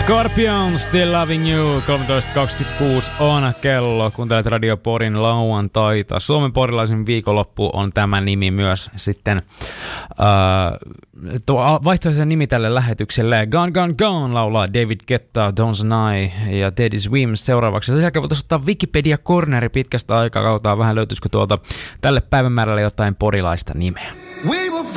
Scorpion, Still Loving You, 13.26 on kello, kuuntelet Radio Porin lauantaita. Suomen porilaisen viikonloppu on tämä nimi myös sitten, vaihtoehtoisen nimi tälle lähetykselle. Gone, Gone, Gone laulaa David Guetta, Don't Deny ja Teddy Swims seuraavaksi. Sen jälkeen voitaisiin ottaa Wikipedia-corneri pitkästä aikaa, katsotaan vähän löytyisikö tuolta tälle päivämäärälle jotain porilaista nimeä.